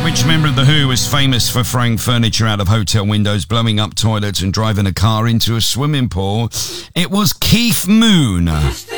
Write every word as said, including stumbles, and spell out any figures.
Which member of The Who was famous for throwing furniture out of hotel windows, blowing up toilets and driving a car into a swimming pool? It was Keith Moon.